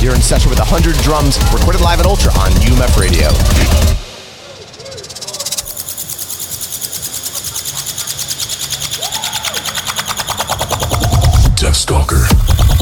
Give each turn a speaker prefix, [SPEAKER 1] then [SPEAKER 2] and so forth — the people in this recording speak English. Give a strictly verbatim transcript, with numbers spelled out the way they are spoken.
[SPEAKER 1] You're in session with one hundred drums, recorded live at Ultra on U M F Radio.
[SPEAKER 2] Deathstalker.